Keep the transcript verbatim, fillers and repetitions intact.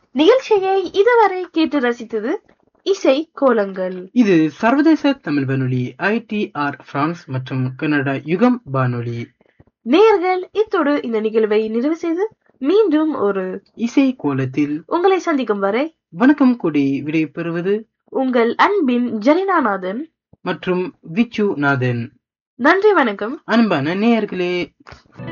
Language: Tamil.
நிகழ்ச்சியை இதுவரை கேட்டு ரசித்தது இசை கோலங்கள். இது சர்வதேச தமிழ் வானொலி ஐடிஆர் பிரான்ஸ் மற்றும் கனடா யுகம் வானொலி. நேயர்கள் இத்தோடு இந்த நிகழ்வை நிறைவு செய்து மீண்டும் ஒரு இசை கோலத்தில் உங்களை சந்திக்கும் வரை வணக்கம் கூடி விடை பெறுவது உங்கள் அன்பின் ஜெரினாநாதன் மற்றும் விச்சு நாதன். நன்றி, வணக்கம் அன்பான நேயர்களே.